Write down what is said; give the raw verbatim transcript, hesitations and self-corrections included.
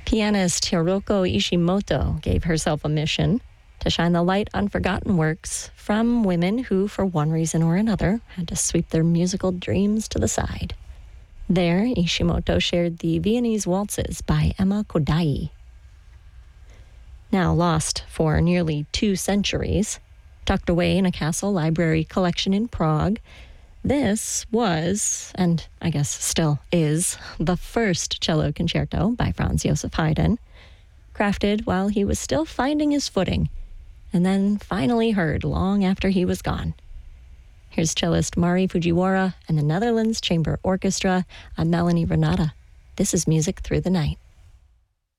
Pianist Hiroko Ishimoto gave herself a mission to shine the light on forgotten works from women who, for one reason or another, had to sweep their musical dreams to the side. There, Ishimoto shared the Viennese Waltzes by Emma Kodai. Now lost for nearly two centuries, tucked away in a castle library collection in Prague, this was, and I guess still is, the first cello concerto by Franz Joseph Haydn, crafted while he was still finding his footing, and then finally heard long after he was gone. Here's cellist Mari Fujiwara and the Netherlands Chamber Orchestra. I'm Melanie Renata. This is Music Through the Night.